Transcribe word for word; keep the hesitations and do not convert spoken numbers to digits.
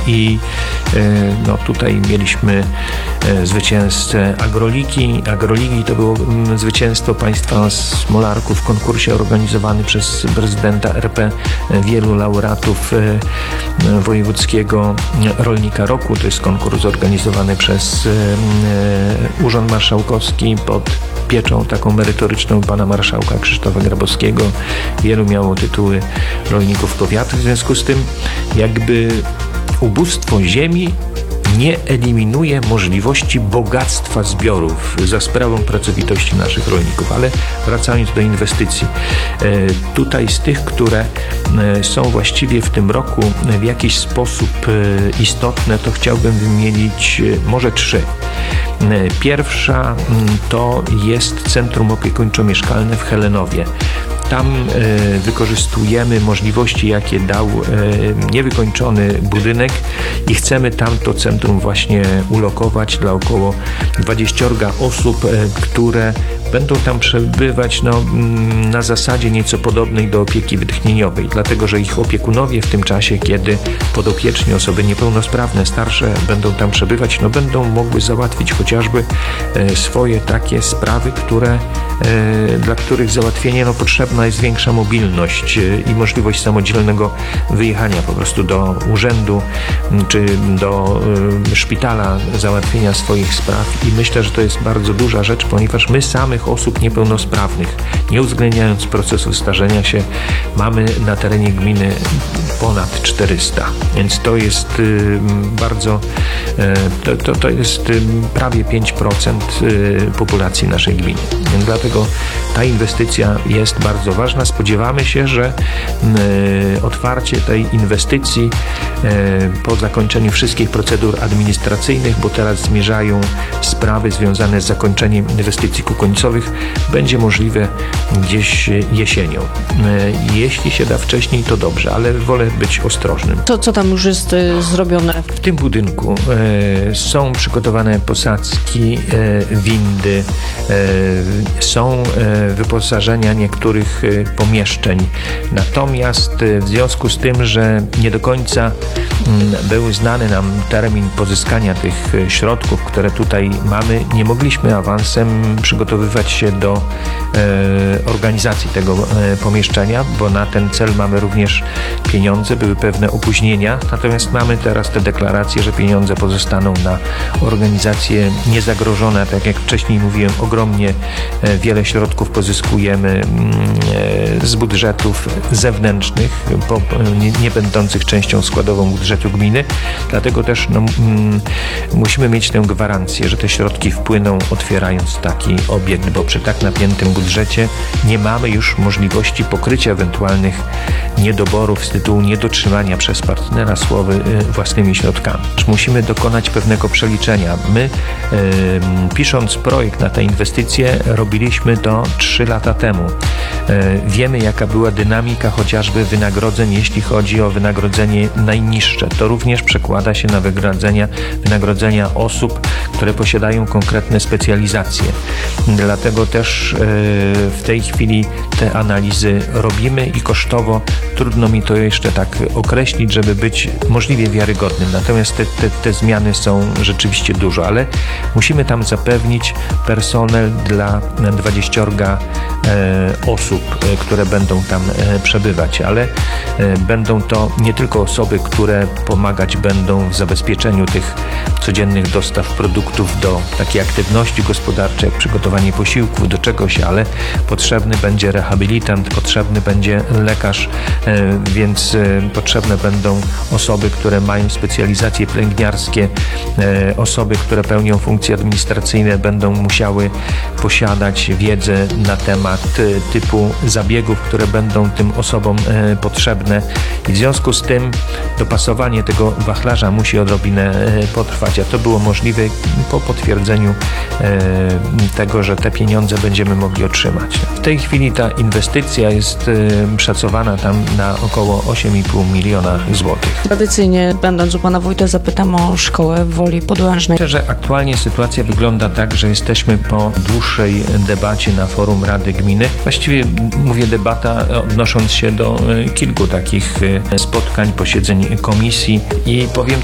i no, tutaj mieliśmy zwycięzcę Agroligi. Agroligi to było zwycięstwo państwa Smolarków w konkursie organizowany przez prezydenta R P. Wielu laureatów wojewódzkiego rolnika roku. To jest konkurs organizowany przez Urząd Marszałkowski pod pieczą taką merytoryczną pana marszałka Krzysztofa Grabowskiego. Wielu miało tytuły rolników powiatu. W związku z tym jakby ubóstwo ziemi nie eliminuje możliwości bogactwa zbiorów za sprawą pracowitości naszych rolników. Ale wracając do inwestycji, tutaj z tych, które są właściwie w tym roku w jakiś sposób istotne, to chciałbym wymienić może trzy. Pierwsza to jest Centrum Opiekuńczo-Mieszkalne w Helenowie. Tam y, wykorzystujemy możliwości, jakie dał y, niewykończony budynek i chcemy tam to centrum właśnie ulokować dla około dwudziestu osób, y, które będą tam przebywać no, na zasadzie nieco podobnej do opieki wytchnieniowej, dlatego że ich opiekunowie w tym czasie, kiedy podopieczni, osoby niepełnosprawne, starsze będą tam przebywać, no będą mogły załatwić chociażby y, swoje takie sprawy, które, y, dla których załatwienie no, potrzebna jest większa mobilność i możliwość samodzielnego wyjechania po prostu do urzędu czy do y, szpitala, załatwienia swoich spraw i myślę, że to jest bardzo duża rzecz, ponieważ my samych osób niepełnosprawnych, nie uwzględniając procesu starzenia się, mamy na terenie gminy ponad czterysta, więc to jest y, bardzo y, to, to, to jest y, prawie pięć procent y, populacji naszej gminy, więc dlatego ta inwestycja jest bardzo ważna. Spodziewamy się, że y, otwarcie tej inwestycji y, po zakończeniu wszystkich procedur administracyjnych, bo teraz zmierzają sprawy związane z zakończeniem inwestycji kukuńcowych, będzie możliwe gdzieś jesienią. Y, jeśli się da wcześniej, to dobrze, ale wolę być ostrożnym. To co tam już jest y, zrobione? W tym budynku y, są przygotowane posadzki, y, windy, y, są y, wyposażenia niektórych y, pomieszczeń. Natomiast y, w związku z tym, że nie do końca y, był znany nam termin pozyskania tych y, środków, które tutaj mamy, nie mogliśmy awansem przygotowywać się do y, organizacji tego y, pomieszczenia, bo na ten cel mamy również pieniądze, były pewne opóźnienia, natomiast mamy teraz te deklaracje, że pieniądze pozostaną na organizacje niezagrożone, tak jak wcześniej mówiłem, ogromnie y, wiele środków pozyskujemy y, z budżetów zewnętrznych, po, nie, nie będących częścią składową budżetu gminy, dlatego też no, mm, musimy mieć tę gwarancję, że te środki wpłyną, otwierając taki obiekt, bo przy tak napiętym budżecie nie mamy już możliwości pokrycia ewentualnych niedoborów z tytułu niedotrzymania przez partnera słowy y, własnymi środkami. Musimy dokonać pewnego przeliczenia. My y, pisząc projekt na tę inwestycję robiliśmy to trzy lata temu. Y, wiemy, jaka była dynamika chociażby wynagrodzeń, jeśli chodzi o wynagrodzenie najniższe. To również przekłada się na wynagrodzenia, wynagrodzenia osób, które posiadają konkretne specjalizacje. Dlatego też y, w tej chwili te analizy robimy i kosztowo trudno mi to jeszcze tak określić, żeby być możliwie wiarygodnym. Natomiast te, te, te zmiany są rzeczywiście dużo, ale musimy tam zapewnić personel dla dwudziestu e, osób, e, które będą tam e, przebywać, ale e, będą to nie tylko osoby, które pomagać będą w zabezpieczeniu tych codziennych dostaw produktów do takiej aktywności gospodarczej, jak przygotowanie posiłków do czegoś, ale potrzebny będzie rehabilitant, potrzebny będzie lekarz, e, więc e, potrzebne będą osoby, które mają specjalizacje pielęgniarskie, e, osoby, które pełnią funkcje administracyjne, będą musiały posiadać wiedzę na temat e, typu zabiegów, które będą tym osobom e, potrzebne i w związku z tym dopasowanie tego wachlarza musi odrobinę e, potrwać, a to było możliwe po potwierdzeniu e, tego, że te pieniądze będziemy mogli otrzymać. W tej chwili ta inwestycja jest e, szacowana tam na około osiem i pół miliona złotych. Tradycyjnie, będąc u pana wójta, zapytam o szkołę w Woli Podłężnej. Myślę, że aktualnie sytuacja wygląda tak, że jesteśmy po dłuższej debacie na forum Rady Gminy. Właściwie mówię debata odnosząc się do kilku takich spotkań, posiedzeń komisji i powiem